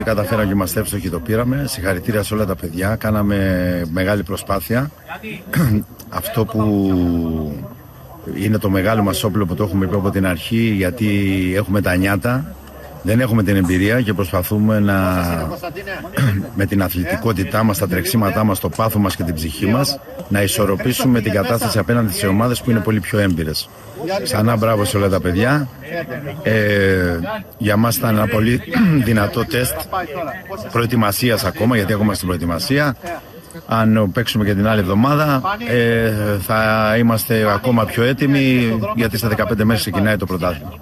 Καταφέραμε και είμαστε εύστοχοι, το πήραμε. Συγχαρητήρια σε όλα τα παιδιά. Κάναμε μεγάλη προσπάθεια. Αυτό που είναι το μεγάλο μας όπλο που το έχουμε πει από την αρχή, γιατί έχουμε τα νιάτα, δεν έχουμε την εμπειρία και προσπαθούμε με την αθλητικότητά μας, τα τρεξίματά μας, το πάθο μας και την ψυχή μας να ισορροπήσουμε την κατάσταση απέναντι σε ομάδες που είναι πολύ πιο έμπειρες. Ξανά μπράβο σε όλα τα παιδιά. Για μας ήταν ένα πολύ δυνατό τεστ προετοιμασίας ακόμα, γιατί ακόμα στην προετοιμασία. Αν παίξουμε και την άλλη εβδομάδα θα είμαστε ακόμα πιο έτοιμοι, γιατί στα 15 μέρες ξεκινάει το πρωτάθλημα.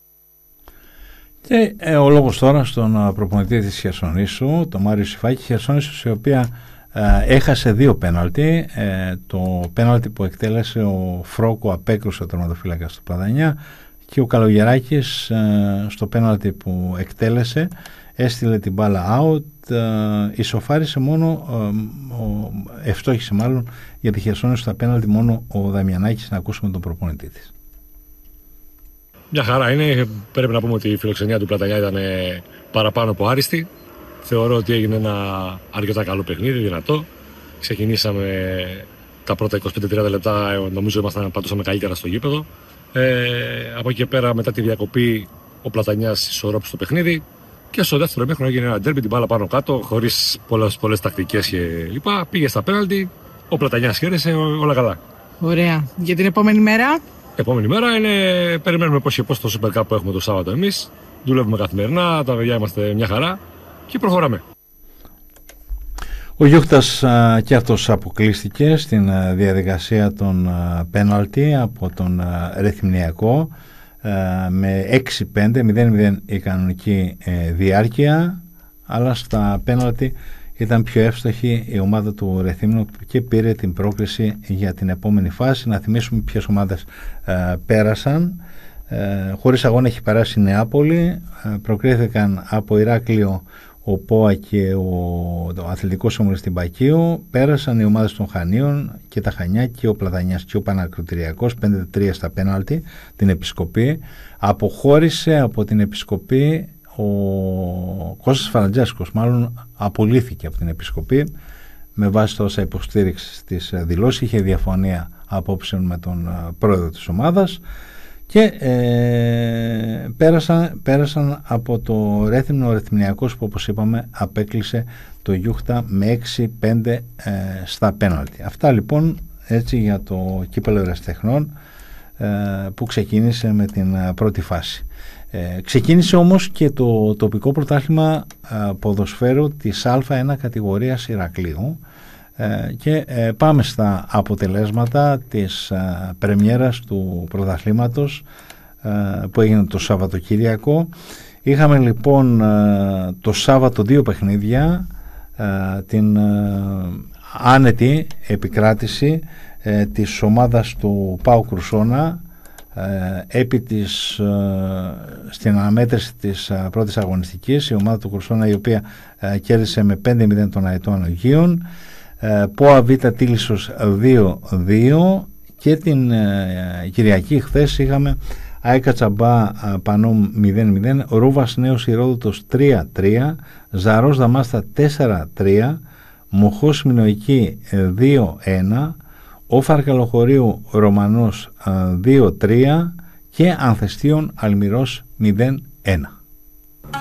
Και ο λόγος τώρα στον προπονητή της Χερσονήσου, τον Μάριο Σιφάκη. Χερσονήσου, η οποία έχασε 2 πέναλτι. Το πέναλτι που εκτέλεσε ο Φρόκο απέκρουσε ο τερματοφύλακας του Πλατανιά, και ο Καλογεράκης στο πέναλτι που εκτέλεσε έστειλε την μπάλα out. Ισοφάρισε μόνο, ευστόχησε μάλλον για τη Χερσόνησο στα πέναλτι μόνο ο Δαμιανάκης. Να ακούσουμε τον προπονητή της. Μια χαρά είναι. Πρέπει να πούμε ότι η φιλοξενία του Πλατανιά ήταν παραπάνω από άριστη. Θεωρώ ότι έγινε ένα αρκετά καλό παιχνίδι, δυνατό. Ξεκινήσαμε τα πρώτα 25-30 λεπτά, νομίζω πατούσαμε καλύτερα στο γήπεδο. Από εκεί και πέρα, μετά τη διακοπή, ο Πλατανιάς ισορρόπησε το παιχνίδι. Και στο δεύτερο ημίχρονο έγινε ένα ντέρμπι, την μπάλα πάνω κάτω, χωρίς πολλές τακτικές κλπ. Πήγε στα πέναλτι, ο Πλατανιάς χαίρεσε, όλα καλά. Ωραία. Για την επόμενη μέρα? Επόμενη μέρα είναι, περιμένουμε πώς και πώς το Super Cup που έχουμε το Σάββατο εμείς. Δουλεύουμε καθημερινά, τα παιδιά είμαστε μια χαρά και προχωράμε. Ο Γιούχτας και αυτός αποκλείστηκε στην διαδικασία των πέναλτι από τον Ρεθυμνιακό με 6-5, 0-0 η κανονική διάρκεια, αλλά στα πέναλτι ήταν πιο εύστοχη η ομάδα του Ρεθύμνου και πήρε την πρόκριση για την επόμενη φάση. Να θυμίσουμε ποιες ομάδες πέρασαν. Χωρίς αγώνα έχει περάσει η Νεάπολη. Προκρίθηκαν από Ηράκλειο ο ΠΟΑ και το Αθλητικός Όμιλος Τυμπακίου. Πέρασαν οι ομάδες των Χανίων και τα Χανιά και ο Πλατανιάς και ο Πανακροτηριακός 5-3 στα πέναλτι, την Επισκοπή. Αποχώρησε από την Επισκοπή ο Κώστας Φαραντζέσκος, μάλλον απολύθηκε από την Επισκοπή με βάση το όσα υποστήριξε στις δηλώσεις. Είχε διαφωνία απόψεων με τον πρόεδρο της ομάδας και πέρασαν από το Ρέθυμνο. Ο Ρεθυμνιακός, που όπως είπαμε απέκλεισε το Γιούχτα με 6-5 στα πέναλτι. Αυτά λοιπόν έτσι για το κύπελλο Ερασιτεχνών που ξεκίνησε με την πρώτη φάση. Ξεκίνησε όμως και το τοπικό πρωτάθλημα ποδοσφαίρου της Α1 κατηγορίας Ηρακλείου και πάμε στα αποτελέσματα της πρεμιέρας του πρωταθλήματος που έγινε το Σαββατοκύριακο. Είχαμε λοιπόν το Σάββατο 2 παιχνίδια, την άνετη επικράτηση της ομάδας του ΠΑΟΚ Κρουσόνα επί στην αναμέτρηση της πρώτης αγωνιστικής, η ομάδα του Κρουσόνα, η οποία κέρδισε με 5-0 των Αετών Αγίων. ΠΟΑ Β Τίλισσος 2-2 και την Κυριακή χθες είχαμε ΑΕΚ Κατσαμπά Πανόμ 0-0, Ρούβας Νέος Ηρόδοτος 3-3, Ζαρός Δαμάστα 4-3, Μοχός Μινοϊκή 2-1, Όφαρ Καλοχωρίου Ρωμανός 2-3 και Ανθεστίων Αλμυρός 0-1.